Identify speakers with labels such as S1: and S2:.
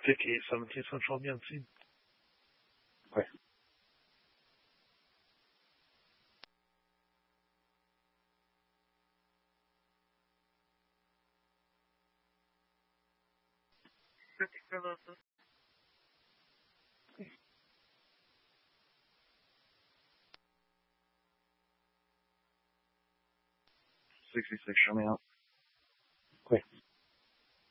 S1: 50, 17 Central again, see?
S2: Okay.
S3: For Lotus.
S2: 66, show me out.